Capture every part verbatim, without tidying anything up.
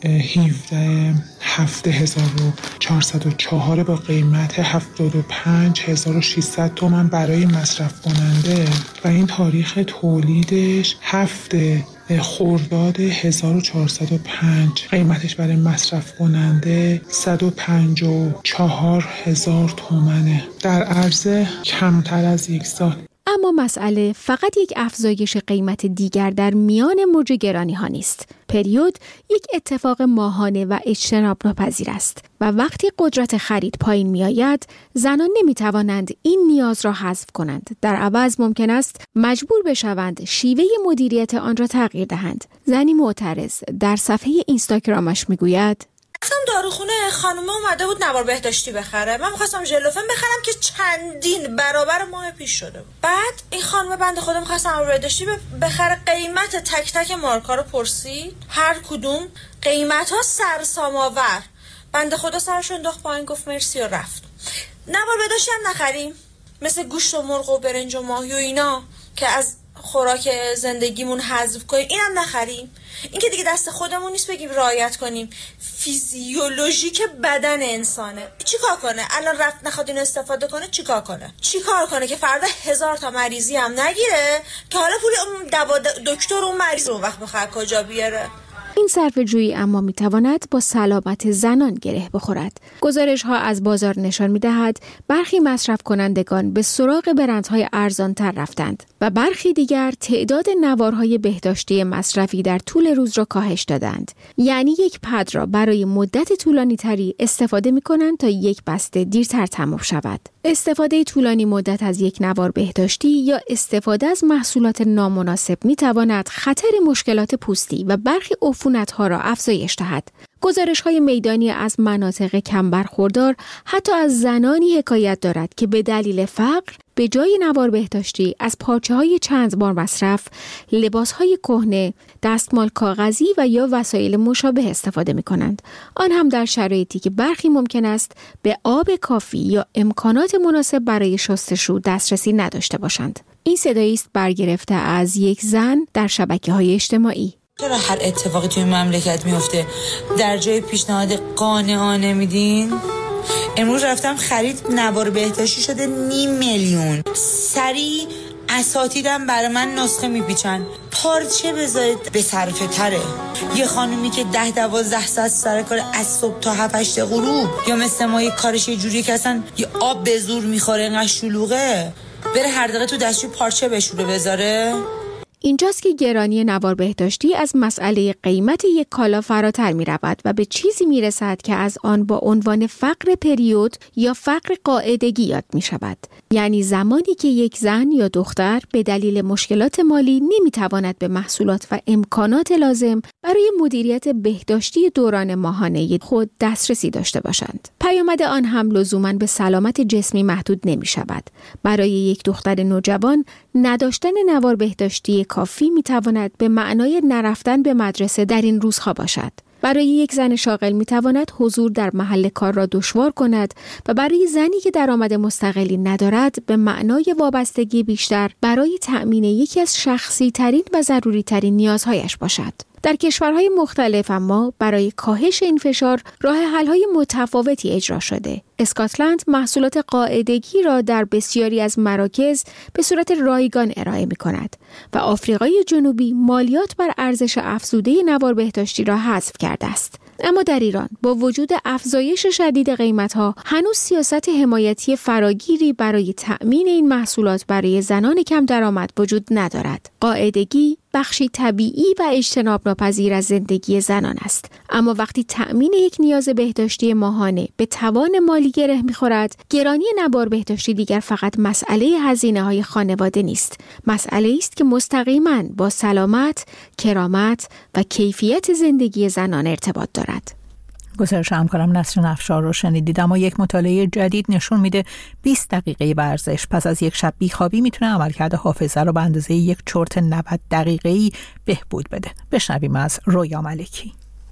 هفده هفته هزار و چهارصد و چهار با قیمت هفتاد و پنج هزار و ششصد تومان برای مصرف کننده و این تاریخ تولیدش هفته خرداد هزار و چهارصد و پنج، قیمتش برای مصرف کننده صد و پنجاه و چهار هزار تومنه در عرض کمتر از یک سال. اما مسئله فقط یک افزایش قیمت دیگر در میان موج گرانی ها نیست. پریود یک اتفاق ماهانه و اجتناب ناپذیر است و وقتی قدرت خرید پایین می آید، زنان نمی توانند این نیاز را حذف کنند. در عوض ممکن است مجبور بشوند شیوه مدیریت آن را تغییر دهند. زنی معترض در صفحه اینستاگرامش می گوید: رفتم داروخونه، خانومه اومده بود نوار بهداشتی بخره. من می‌خواستم ژلوفن بخرم که چندین برابر ماه پیش شده بود. بعد این خانومه بنده خدا می‌خواست نوار بهداشتی بخره، قیمت تک تک مارکا رو پرسید، هر کدوم قیمت‌ها سرسام‌آور. بنده خدا سرش انداخت پایین، گفت مرسی و رفت. نوار بهداشتی هم نخریم، مثل گوشت و مرغ و برنج و ماهی و اینا که از خوراک زندگیمون حذف کنیم، اینم نخریم. این که دیگه دست خودمون نیست بگیم رعایت کنیم. فیزیولوژیک بدن انسانه. چیکار کنه؟ الان رفت نخواد این استفاده کنه، چیکار کنه؟ چیکار کنه که فردا هزار تا مریضی هم نگیره که حالا پول دوا دکتر اون مریض رو وقت بخواد کجا بیاره؟ این صرفه‌جویی اما میتواند با سلامت زنان گره بخورد. گزارش‌ها از بازار نشان می‌دهد برخی مصرف کنندگان به سراغ برندهای ارزان‌تر رفتند و برخی دیگر تعداد نوارهای بهداشتی مصرفی در طول روز را کاهش دادند. یعنی یک پد را برای مدت طولانی‌تری استفاده می‌کنند تا یک بسته دیرتر تمام شود. استفاده طولانی مدت از یک نوار بهداشتی یا استفاده از محصولات نامناسب می‌تواند خطر مشکلات پوستی و برخی عفونت‌ها را افزایش دهد. گزارش‌های میدانی از مناطق کم برخوردار حتی از زنانی حکایت دارد که به دلیل فقر به جای نوار بهداشتی از پارچه‌های چند بار مصرف، لباس‌های کهنه، دستمال کاغذی و یا وسایل مشابه استفاده می‌کنند. آن هم در شرایطی که برخی ممکن است به آب کافی یا امکانات مناسب برای شستشو دسترسی نداشته باشند. این صدایی است برگرفته از یک زن در شبکه‌های اجتماعی. چرا هر اتفاقی توی مملکت میفته در جای پیشنهاد قانعانه میدین؟ امروز رفتم خرید نوار بهداشتی شده نیم میلیون. سریع اساتیدم برای من نسخه میپیچن. پارچه بذارید به صرفه تره. یه خانومی که ده دوازده ساعت سر کار از صبح تا هفت هشت غروب، یا مثل ما یه کارش یه جوریه که اصلا یه آب به زور میخوره اینقدر شلوغه، بره هر دقیقه تو دستشوی پارچه بشوره بذاره. اینجاست که گرانی نوار بهداشتی از مسئله قیمت یک کالا فراتر می رود و به چیزی می رسد که از آن با عنوان فقر پریود یا فقر قاعدگی یاد می شود. یعنی زمانی که یک زن یا دختر به دلیل مشکلات مالی نمی تواند به محصولات و امکانات لازم برای مدیریت بهداشتی دوران ماهانه خود دسترسی داشته باشند. پیامد آن هم لزوماً به سلامت جسمی محدود نمی شود. برای یک دختر نوجوان نداشتن نوار بهداشتی کافی می تواند به معنای نرفتن به مدرسه در این روزها باشد. برای یک زن شاغل می تواند حضور در محل کار را دشوار کند و برای زنی که درآمد مستقلی ندارد به معنای وابستگی بیشتر برای تأمین یکی از شخصی ترین و ضروری ترین نیازهایش باشد. در کشورهای مختلف اما برای کاهش این فشار راه حل‌های متفاوتی اجرا شده. اسکاتلند محصولات قاعدگی را در بسیاری از مراکز به صورت رایگان ارائه می‌کند و آفریقای جنوبی مالیات بر ارزش افزوده نوار بهداشتی را حذف کرده است. اما در ایران با وجود افزایش شدید قیمت‌ها هنوز سیاست حمایتی فراگیری برای تأمین این محصولات برای زنان کم درآمد وجود ندارد. قاعدگی بخشی طبیعی و اجتناب ناپذیر از زندگی زنان است. اما وقتی تأمین یک نیاز بهداشتی ماهانه به توان مالی گره می‌خورد، گرانی نوار بهداشتی دیگر فقط مسئله هزینه‌های خانواده نیست. مسئله است که مستقیماً با سلامت، کرامت و کیفیت زندگی زنان ارتباط دارد. گزارش همکارم نسرین افشار رو شنیدید. اما یک مطالعه جدید نشون میده بیست دقیقه ورزش پس از یک شب بیخوابی میتونه عملکرد حافظه رو به اندازه یک چرت نود دقیقه‌ای بهبود بده. بشنویم از رویا ملکی.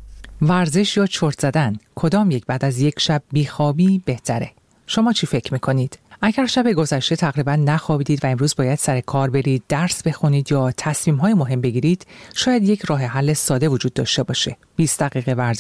ورزش یا چرت زدن، کدام یک بعد از یک شب بیخوابی بهتره؟ شما چی فکر میکنید؟ اگر شب گذشته تقریبا نخوابیدید و امروز باید سر کار برید، درس بخونید یا تصمیم‌های مهم بگیرید، شاید یک راه حل ساده وجود داشته باشه. بیست دقیقه ورزش